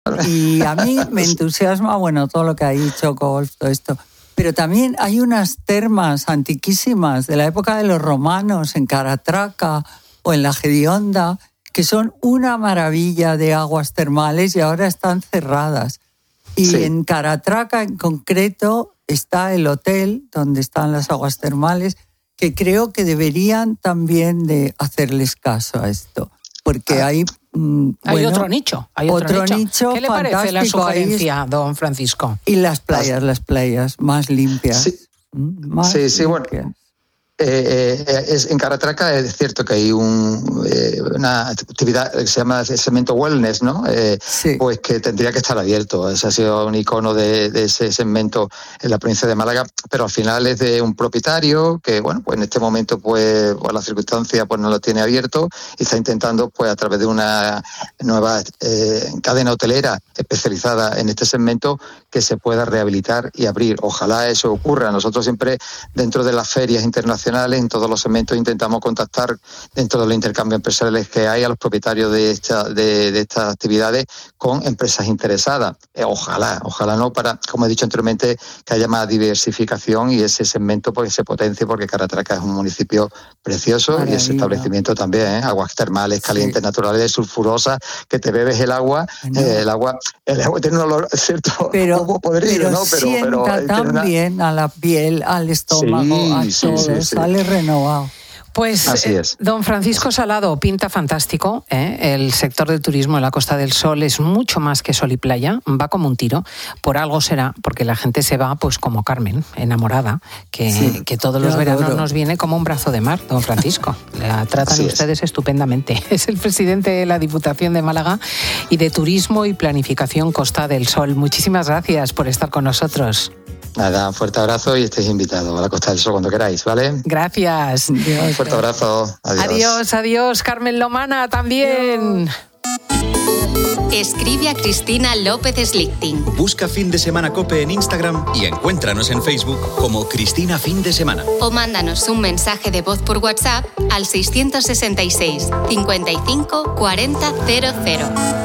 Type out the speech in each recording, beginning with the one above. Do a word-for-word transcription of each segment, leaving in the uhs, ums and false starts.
Y a mí me entusiasma, bueno, todo lo que ha dicho Golf, todo esto. Pero también hay unas termas antiquísimas de la época de los romanos en Caratraca o en la Gedionda, que son una maravilla de aguas termales y ahora están cerradas. Y sí. En Caratraca en concreto está el hotel donde están las aguas termales, que creo que deberían también de hacerles caso a esto, porque hay... Mm, hay bueno, otro nicho, hay otro, otro nicho. nicho. ¿Qué le parece la sugerencia, ahí, don Francisco? Y las playas, las playas más limpias. Sí, más sí, sí limpias. bueno. Eh, eh, es, en Caratraca es cierto que hay un, eh, una actividad que se llama segmento wellness, ¿no? Eh, sí. Pues que tendría que estar abierto. Ese ha sido un icono de, de ese segmento en la provincia de Málaga, pero al final es de un propietario que, bueno, pues en este momento, pues por las circunstancias, pues no lo tiene abierto y está intentando, pues a través de una nueva eh, cadena hotelera especializada en este segmento, que se pueda rehabilitar y abrir. Ojalá eso ocurra. Nosotros siempre, dentro de las ferias internacionales, en todos los segmentos intentamos contactar dentro de los intercambios empresariales que hay a los propietarios de, esta, de, de estas actividades con empresas interesadas. Eh, ojalá, ojalá no, para, como he dicho anteriormente, que haya más diversificación y ese segmento pues se potencie, porque Caratraca es un municipio precioso. Maravilla. Y ese establecimiento también, ¿eh? Aguas termales, calientes, sí. naturales, sulfurosas, que te bebes el agua, no. eh, el agua, el agua tiene un olor, cierto, pero, un poco podrido, pero ¿no? Pero sienta pero, también una... a la piel, al estómago, sí, a sí, todo. Sí, sí. Sale renovado. Pues, Así es. Eh, don Francisco Salado, pinta fantástico, ¿eh? El sector del turismo en la Costa del Sol es mucho más que sol y playa, va como un tiro. Por algo será, porque la gente se va pues como Carmen, enamorada, que, sí, que todos los veranos adoro. Nos viene como un brazo de mar, don Francisco. La tratan Así ustedes es. estupendamente. Es el presidente de la Diputación de Málaga y de Turismo y Planificación Costa del Sol. Muchísimas gracias por estar con nosotros. Nada, un fuerte abrazo y estéis invitados a la Costa del Sol cuando queráis, ¿vale? Gracias. Dios. Un fuerte abrazo. Adiós. Adiós, adiós. Carmen Lomana también. Escribe a Cristina López Slichting. Busca Fin de Semana COPE en Instagram y encuéntranos en Facebook como Cristina Fin de Semana. O mándanos un mensaje de voz por WhatsApp al seiscientos sesenta y seis, cincuenta y cinco, cuarenta, cero cero.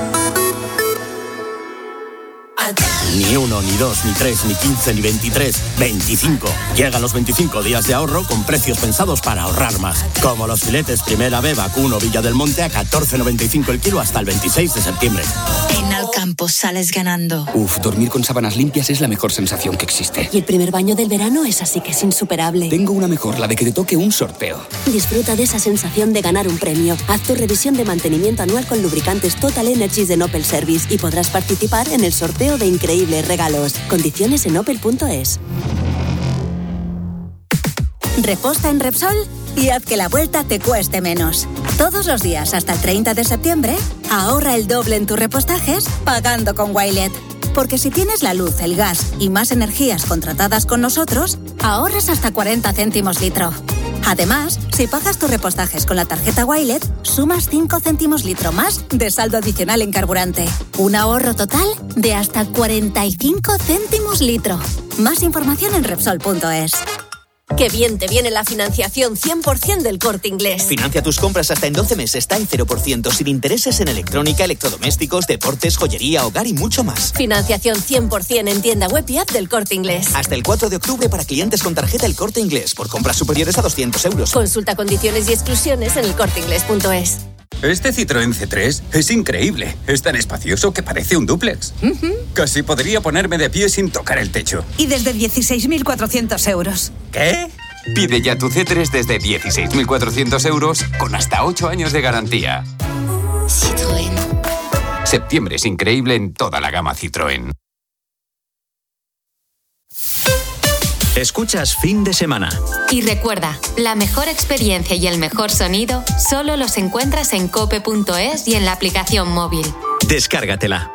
Ni uno, ni dos, ni tres, ni quince, ni veintitrés, veinticinco. Llegan los veinticinco días de ahorro con precios pensados para ahorrar más. Como los filetes Primera B Vacuno Villa del Monte a catorce noventa y cinco el kilo hasta el veintiséis de septiembre. En Alcampo sales ganando. Uf, dormir con sábanas limpias es la mejor sensación que existe. Y el primer baño del verano es así que es insuperable. Tengo una mejor, la de que te toque un sorteo. Disfruta de esa sensación de ganar un premio. Haz tu revisión de mantenimiento anual con lubricantes Total Energies de Opel Service y podrás participar en el sorteo de increíbles regalos. Condiciones en opel punto es. Reposta en Repsol y haz que la vuelta te cueste menos. Todos los días hasta el treinta de septiembre, ahorra el doble en tus repostajes pagando con Wilet. Porque si tienes la luz, el gas y más energías contratadas con nosotros, ahorras hasta cuarenta céntimos litro. Además, si pagas tus repostajes con la tarjeta Wilet, sumas cinco céntimos litro más de saldo adicional en carburante. Un ahorro total de hasta cuarenta y cinco céntimos litro. Más información en Repsol punto es. ¡Qué bien te viene la financiación cien por ciento del Corte Inglés! Financia tus compras hasta en doce meses, está en cero por ciento, sin intereses en electrónica, electrodomésticos, deportes, joyería, hogar y mucho más. Financiación cien por ciento en tienda web y app del Corte Inglés. Hasta el cuatro de octubre para clientes con tarjeta El Corte Inglés, por compras superiores a doscientos euros. Consulta condiciones y exclusiones en el corte inglés punto es. Este Citroën C tres es increíble. Es tan espacioso que parece un dúplex. Uh-huh. Casi podría ponerme de pie sin tocar el techo. Y desde dieciséis mil cuatrocientos euros. ¿Qué? Pide ya tu C tres desde dieciséis mil cuatrocientos euros con hasta ocho años de garantía. Citroën. Septiembre es increíble en toda la gama Citroën. Escuchas Fin de Semana. Y recuerda, la mejor experiencia y el mejor sonido solo los encuentras en cope punto es y en la aplicación móvil. Descárgatela.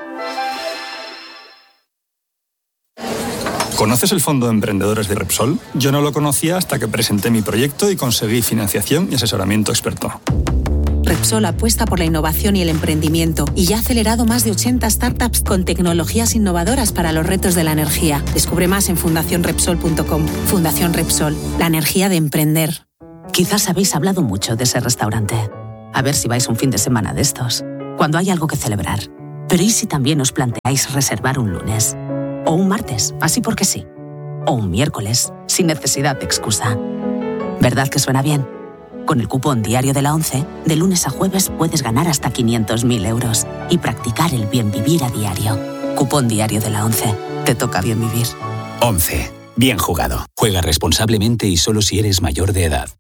¿Conoces el Fondo de Emprendedores de Repsol? Yo no lo conocía hasta que presenté mi proyecto y conseguí financiación y asesoramiento experto. Repsol apuesta por la innovación y el emprendimiento y ya ha acelerado más de ochenta startups con tecnologías innovadoras para los retos de la energía. Descubre más en fundación repsol punto com. Fundación Repsol, la energía de emprender. Quizás habéis hablado mucho de ese restaurante. A ver si vais un fin de semana de estos. Cuando hay algo que celebrar. Pero ¿y si también os planteáis reservar un lunes? O un martes, así porque sí. O un miércoles, sin necesidad de excusa. ¿Verdad que suena bien? Con el cupón diario de la ONCE, de lunes a jueves puedes ganar hasta quinientos mil euros y practicar el bien vivir a diario. Cupón diario de la ONCE. Te toca bien vivir. ONCE. Bien jugado. Juega responsablemente y solo si eres mayor de edad.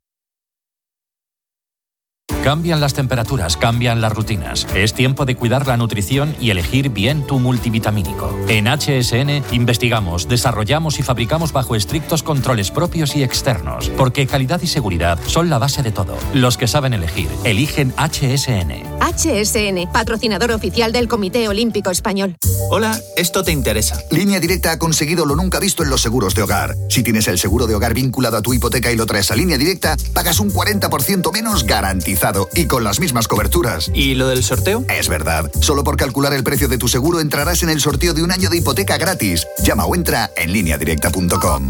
Cambian las temperaturas, cambian las rutinas. Es tiempo de cuidar la nutrición y elegir bien tu multivitamínico. En H S N investigamos, desarrollamos y fabricamos bajo estrictos controles propios y externos, porque calidad y seguridad son la base de todo. Los que saben elegir, eligen H S N. H S N, patrocinador oficial del Comité Olímpico Español. Hola, esto te interesa. Línea Directa ha conseguido lo nunca visto en los seguros de hogar. Si tienes el seguro de hogar vinculado a tu hipoteca y lo traes a Línea Directa, pagas un cuarenta por ciento menos garantizado y con las mismas coberturas. ¿Y lo del sorteo? Es verdad. Solo por calcular el precio de tu seguro entrarás en el sorteo de un año de hipoteca gratis. Llama o entra en línea directa punto com.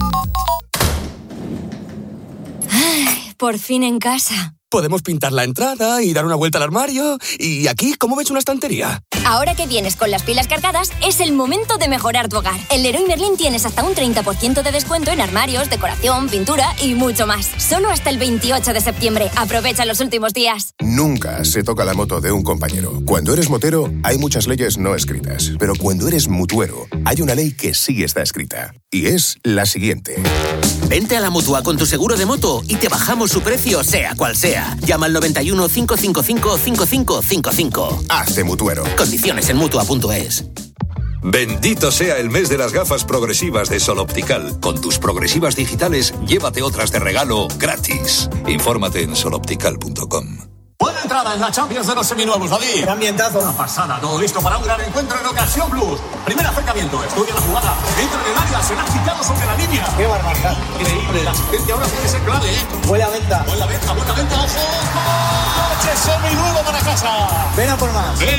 Ay, por fin en casa. Podemos pintar la entrada y dar una vuelta al armario. Y aquí, ¿cómo ves una estantería? Ahora que vienes con las pilas cargadas, es el momento de mejorar tu hogar. En Leroy Merlin tienes hasta un treinta por ciento de descuento en armarios, decoración, pintura y mucho más. Solo hasta el veintiocho de septiembre. Aprovecha los últimos días. Nunca se toca la moto de un compañero. Cuando eres motero, hay muchas leyes no escritas. Pero cuando eres mutuero, hay una ley que sí está escrita. Y es la siguiente. Vente a la Mutua con tu seguro de moto y te bajamos su precio, sea cual sea. Llama al noventa y uno, cinco cinco cinco, cinco cinco cinco cinco. Hazte mutuero. Condiciones en mutua punto es. Bendito sea el mes de las gafas progresivas de Sol Optical. Con tus progresivas digitales, llévate otras de regalo gratis. Infórmate en sol optical punto com. Buena entrada en la Champions de los seminuevos, David. ¡Qué ambientazo! Una pasada, todo listo para un gran encuentro en Ocasión Plus. Primer acercamiento, estudia la jugada. Entra en el área, será quitado sobre la línea. ¡Qué barbaridad! Increíble, la asistencia ahora puede ser clave, ¿eh? Buena venta. Buena venta, buena venta, ojo. ¡Coche seminuevo para casa! Ven a por más. Ven